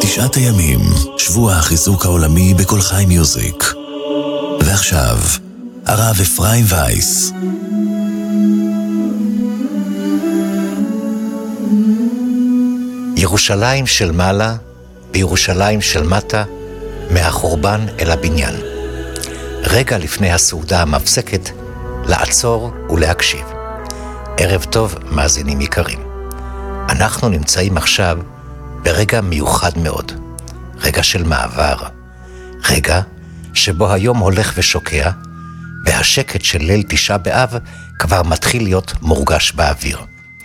9 הימים, שבוע החיזוק העולמי בכל חי מיוזיק. ועכשיו, הרב אפרים וייס. ירושלים של מעלה וירושלים של מטה, מהחורבן אל הבניין. רגע לפני הסעודה המפסקת, לעצור ולהקשיב. ערב טוב, מאזינים יקרים. אנחנו נמצאים עכשיו ברגע מיוחד מאוד. רגע של מעבר. רגע שבו היום הולך ושוקע, והשקט של ליל 9 באב כבר מתחיל להיות מורגש באוויר.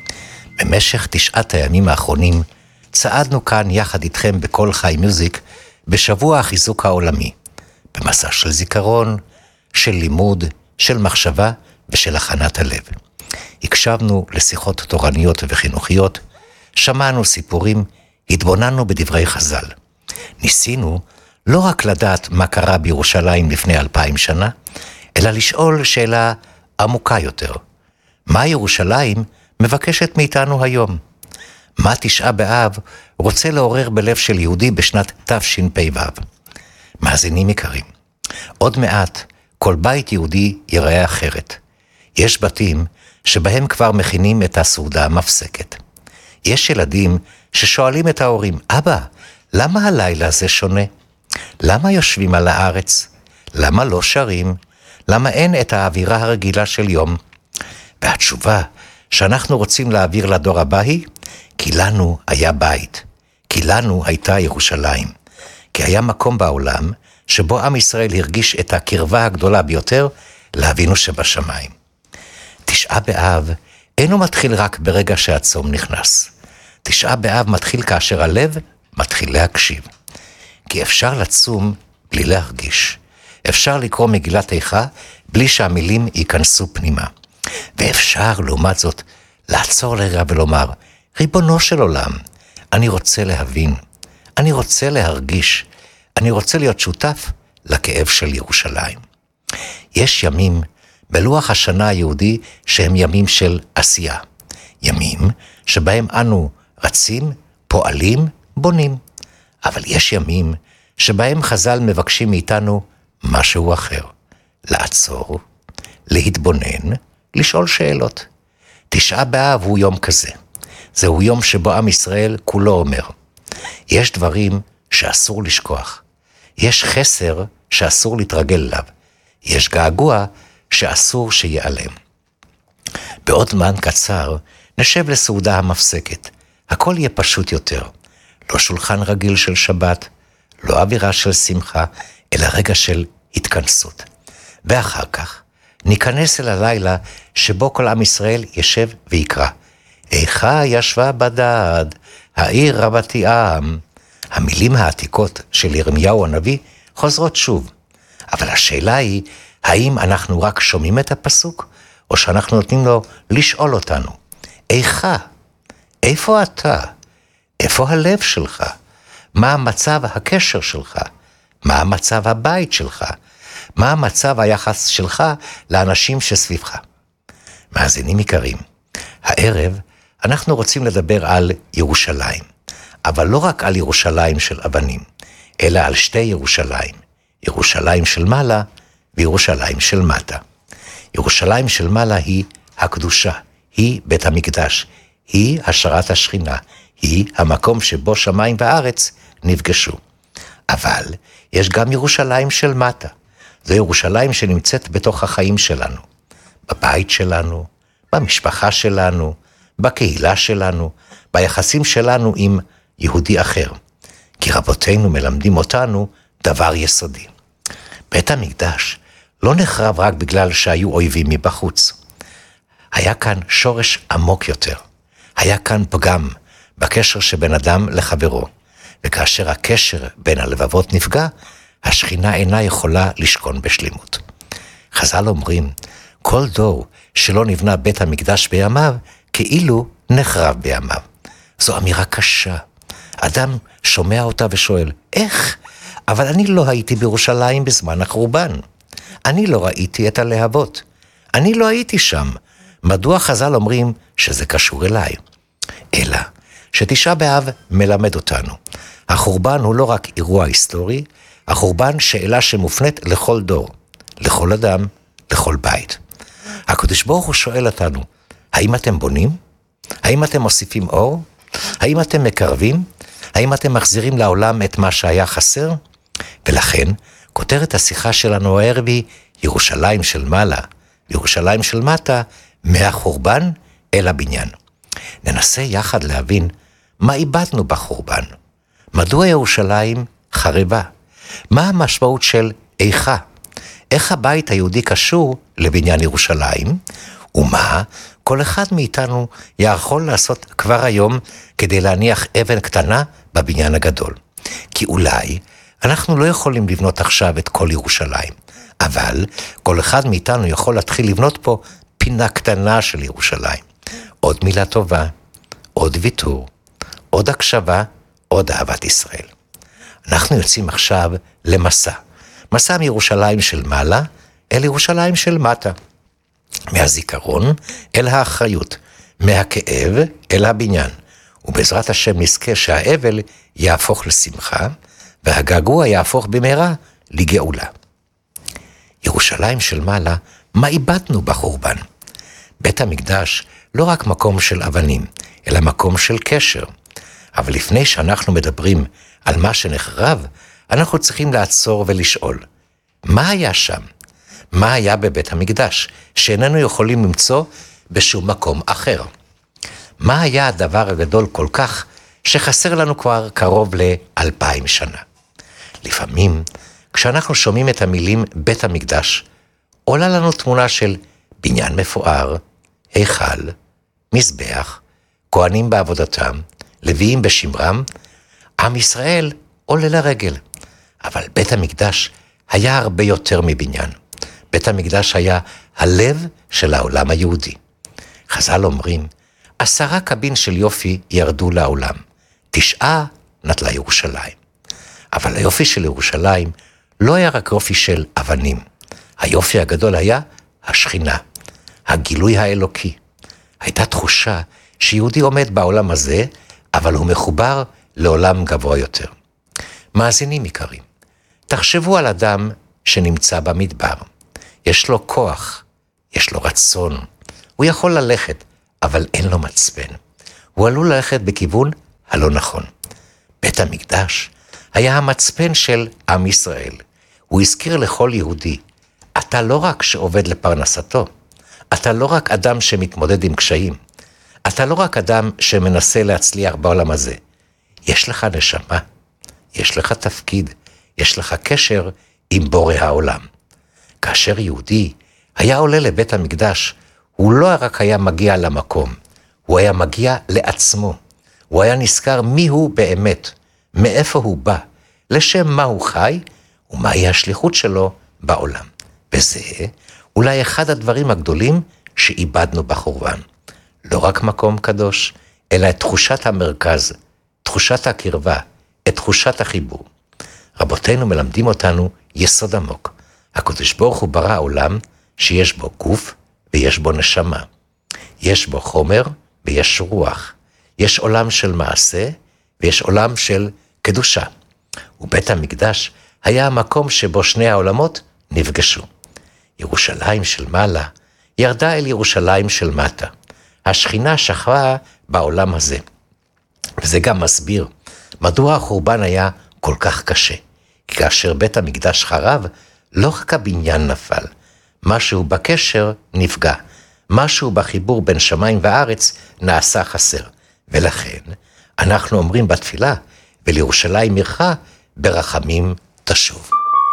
במשך 9 הימים האחרונים, צעדנו כאן יחד איתכם בכל חי מיוזיק, בשבוע החיזוק העולמי, במסע של זיכרון, של לימוד, של מחשבה ושל הכנת הלב. הקשבנו לשיחות תורניות וחינוכיות, שמענו סיפורים, התבוננו בדברי חז"ל. ניסינו לא רק לדעת מה קרה בירושלים לפני 2000 שנה, אלא לשאול שאלה עמוקה יותר. מה ירושלים מבקשת מאיתנו היום? מה 9 באב רוצה לעורר בלב של יהודי בשנת תשפ"ו? מאזינים יקרים, עוד מעט כל בית יהודי ייראה אחרת. יש בתים שבהם כבר מכינים את הסעודה המפסקת. יש ילדים ששואלים את ההורים, אבא, למה הלילה זה שונה? למה יושבים על הארץ? למה לא שרים? למה אין את האווירה הרגילה של יום? והתשובה שאנחנו רוצים להעביר לדור הבא היא, כי לנו היה בית, כי לנו הייתה ירושלים, כי היה מקום בעולם שבו עם ישראל הרגיש את הקרבה הגדולה ביותר לאבינו שבשמיים. 9 באב אינו מתחיל רק ברגע שהצום נכנס. 9 באב מתחיל כאשר הלב מתחיל להקשיב. כי אפשר לצום בלי להרגיש. אפשר לקרוא מגילת איכה בלי שהמילים ייכנסו פנימה. ואפשר לעומת זאת לעצור לרגע ולומר, ריבונו של עולם, אני רוצה להבין, אני רוצה להרגיש, אני רוצה להיות שותף לכאב של ירושלים. יש ימים בלוח השנה היהודי שהם ימים של עשייה. ימים שבהם אנו רצים, פועלים, בונים. אבל יש ימים שבהם חז"ל מבקשים מאיתנו משהו אחר. לעצור, להתבונן, לשאול שאלות. 9 באב הוא יום כזה. זהו יום שבו עם ישראל כולו אומר, יש דברים שאסור לשכוח. יש חסר שאסור להתרגל אליו. יש געגוע שאסור שיעלם. בעוד זמן קצר נשב לסעודה המפסקת. הכל יהיה פשוט יותר. לא שולחן רגיל של שבת, לא אווירה של שמחה, אלא רגע של התכנסות. ואחר כך ניכנס אל הלילה שבו כל עם ישראל ישב ויקרא. איכה ישבה בדד, העיר רבתי עם. המילים העתיקות של ירמיהו הנביא חוזרות שוב. אבל השאלה היא, האם אנחנו רק שומעים את הפסוק, או שאנחנו נותנים לו לשאול אותנו, איכה? איפה אתה? איפה הלב שלך? מה המצב הקשר שלך? מה המצב הבית שלך? מה המצב היחס שלך לאנשים שסביבך? מאזינים יקרים, הערב אנחנו רוצים לדבר על ירושלים, אבל לא רק על ירושלים של אבנים, אלא על 2 ירושלים, ירושלים של מעלה וירושלים של מטה. ירושלים של מעלה היא הקדושה, היא בית המקדש, היא השראת השכינה, היא המקום שבו שמיים וארץ נפגשו. אבל יש גם ירושלים של מטה. זו ירושלים שנמצאת בתוך החיים שלנו. בבית שלנו, במשפחה שלנו, בקהילה שלנו, ביחסים שלנו עם יהודי אחר. כי רבותינו מלמדים אותנו דבר יסודי. בית המקדש לא נחרב רק בגלל שהיו אויבים מבחוץ. היה כאן שורש עמוק יותר. היה כאן פגם בקשר שבין אדם לחברו. וכאשר הקשר בין הלבבות נפגע, השכינה אינה יכולה לשכון בשלימות. חז"ל אומרים, כל דור שלא נבנה בית המקדש בימיו, כאילו נחרב בימיו. זו אמירה קשה. אדם שומע אותה ושואל, איך? אבל אני לא הייתי בירושלים בזמן החורבן. אני לא ראיתי את הלהבות. אני לא הייתי שם. מדוע חז"ל אומרים שזה קשור אליי? אלא ש9 באב מלמד אותנו. החורבן הוא לא רק אירוע היסטורי, החורבן שאלה שמופנית לכל דור, לכל אדם, לכל בית. הקדוש ברוך הוא שואל אותנו, האם אתם בונים? האם אתם מוסיפים אור? האם אתם מקרבים? האם אתם מחזירים לעולם את מה שהיה חסר? ולכן, כותרת השיחה שלנו הערב היא ירושלים של מעלה, ירושלים של מטה, מהחורבן אל הבניין. ננסה יחד להבין מה איבדנו בחורבן. מדוע ירושלים חרבה? מה המשמעות של איכה? איך הבית היהודי קשור לבניין ירושלים? ומה כל אחד מאיתנו יכול לעשות כבר היום כדי להניח אבן קטנה בבניין הגדול? כי אולי אנחנו לא יכולים לבנות עכשיו את כל ירושלים, אבל כל אחד מאיתנו יכול להתחיל לבנות פה פינה קטנה של ירושלים. עוד מילה טובה, עוד ויתור, עוד הקשבה, עוד אהבת ישראל. אנחנו יוצאים עכשיו למסע. מסע מירושלים של מעלה אל ירושלים של מטה. מהזיכרון אל האחריות, מהכאב אל הבניין. ובעזרת השם נזכה שהאבל יהפוך לשמחה, והגעגוע יהפוך במהרה לגאולה. ירושלים של מעלה, מה איבדנו בחורבן? בית המקדש לא רק מקום של אבנים, אלא מקום של קשר. אבל לפני שאנחנו מדברים על מה שנחרב, אנחנו צריכים לעצור ולשאול, מה היה שם? מה היה בבית המקדש, שאיננו יכולים למצוא בשום מקום אחר? מה היה הדבר הגדול כל כך, שחסר לנו כבר קרוב ל2000 שנה? לפעמים, כשאנחנו שומעים את המילים בית המקדש, עולה לנו תמונה של בניין מפואר, היכל, מזבח, כהנים בעבודתם, לוויים בשמרם, עם ישראל עולה לרגל. אבל בית המקדש היה הרבה יותר מבניין. בית המקדש היה הלב של העולם היהודי. חז"ל אומרים, 10 קבין של יופי ירדו לעולם, 9 נטלה ירושלים. אבל היופי של ירושלים לא היה רק יופי של אבנים. היופי הגדול היה השכינה, הגילוי האלוקי. הייתה תחושה שיהודי עומד בעולם הזה, אבל הוא מחובר לעולם גבוה יותר. מאזינים יקרים, תחשבו על אדם שנמצא במדבר. יש לו כוח, יש לו רצון, הוא יכול ללכת, אבל אין לו מצפן. הוא עלול ללכת בכיוון הלא נכון. בית המקדש היה המצפן של עם ישראל. הוא הזכיר לכל יהודי, אתה לא רק שעובד לפרנסתו, אתה לא רק אדם שמתמודד עם קשיים, אתה לא רק אדם שמנסה להצליח בעולם הזה. יש לך נשמה, יש לך תפקיד, יש לך קשר עם בורא העולם. כאשר יהודי היה עולה לבית המקדש, הוא לא רק היה מגיע למקום, הוא היה מגיע לעצמו. הוא היה נזכר מי הוא באמת, מאיפה הוא בא, לשם מה הוא חי, ומהי השליחות שלו בעולם. וזה אולי אחד הדברים הגדולים שאיבדנו בחורבן. לא רק מקום קדוש, אלא את תחושת המרכז, תחושת הקרבה, את תחושת החיבור. רבותינו מלמדים אותנו יסוד עמוק. הקדוש ברוך הוא ברא עולם שיש בו גוף ויש בו נשמה. יש בו חומר ויש רוח. יש עולם של מעשה ויש עולם של קדושה. ובית המקדש היה המקום שבו שני העולמות נפגשו. ירושלים של מעלה ירדה אל ירושלים של מטה. השכינה שכבה בעולם הזה. וזה גם מסביר מדוע החורבן היה כל כך קשה. כי כאשר בית המקדש חרב, לא רק הבניין נפל. משהו בקשר נפגע. משהו בחיבור בין שמיים וארץ נעשה חסר. ולכן אנחנו אומרים בתפילה, ולירושלים עירך ברחמים תשוב.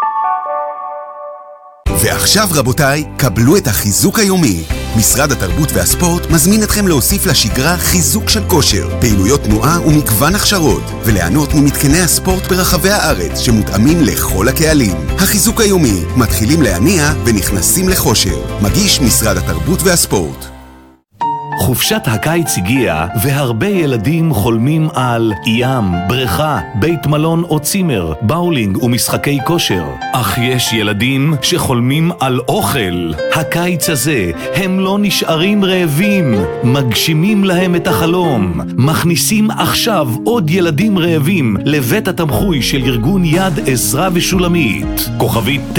ועכשיו רבותיי, קבלו את החיזוק היומי. משרד התרבות והספורט מזמין אתכם להוסיף לשגרה חיזוק של כושר, פעילויות תנועה ומגוון הכשרות, וליהנות ממתקני הספורט ברחבי הארץ שמותאמים לכל הקהלים. החיזוק היומי, מתחילים להניע ונכנסים לחושר. מגיש משרד התרבות והספורט. חופשת הקיץ הגיעה, והרבה ילדים חולמים על ים, בריכה, בית מלון או צימר, באולינג ומשחקי כושר. אך יש ילדים שחולמים על אוכל. הקיץ הזה הם לא נשארים רעבים, מגשימים להם את החלום. מכניסים עכשיו עוד ילדים רעבים לבית התמחוי של ארגון יד עזרה ושולמית. כוכבית